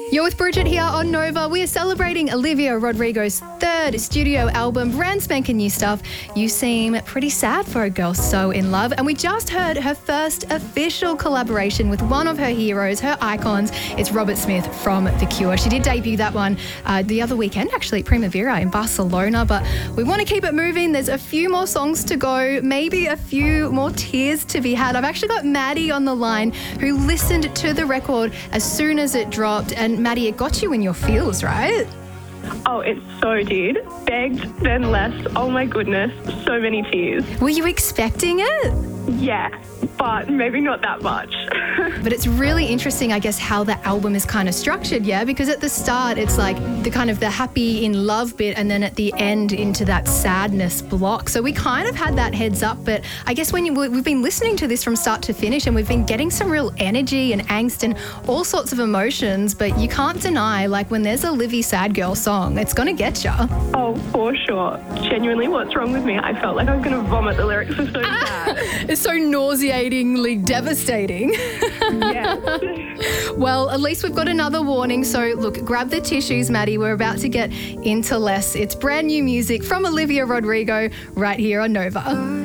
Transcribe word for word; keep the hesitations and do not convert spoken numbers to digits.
You're with Bridget here on Nova. We are celebrating Olivia Rodrigo's third studio album, brand spanking new stuff. You seem pretty sad for a girl so in love. And we just heard her first official collaboration with one of her heroes, her icons. It's Robert Smith from The Cure. She did debut that one uh, the other weekend, actually, at Primavera in Barcelona. But we want to keep it moving. There's a few more songs to go, maybe a few more tears to be had. I've actually got Maddie on the line who listened to the record as soon as it dropped. And Maddie, it got you in your feels, right? Oh, it so did. Begged, then left. Oh my goodness, so many tears. Were you expecting it? Yeah, but maybe not that much. But it's really interesting, I guess, how the album is kind of structured, yeah? Because at the start, it's like the kind of the happy in love bit, and then at the end into that sadness block. So we kind of had that heads up, but I guess when you, we've been listening to this from start to finish, and we've been getting some real energy and angst and all sorts of emotions, but you can't deny, like, when there's a Livy Sad Girl song, it's going to get you. Oh, for sure. Genuinely, what's wrong with me? I felt like I was going to vomit. The lyrics are so sad. It's so nauseatingly devastating. Yes. Well, at least we've got another warning. So, look, grab the tissues, Maddie. We're about to get into less. It's brand new music from Olivia Rodrigo right here on Nova.